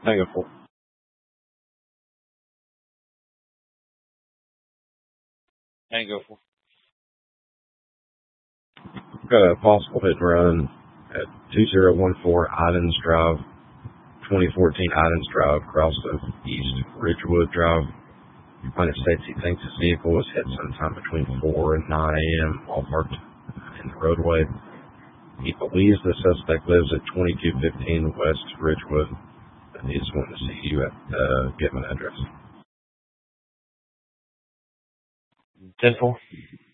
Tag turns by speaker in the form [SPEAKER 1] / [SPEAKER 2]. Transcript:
[SPEAKER 1] Tango 4.
[SPEAKER 2] Tango 4.
[SPEAKER 1] Got a possible hit and run at 2014 Idens Drive, 2014 Idens Drive, across of East Ridgewood Drive. United States, he thinks his vehicle was hit sometime between 4 and 9 a.m. while parked in the roadway. He believes the suspect lives at 2215 West Ridgewood, and he's wanting to see you at the given address.
[SPEAKER 2] 10-4.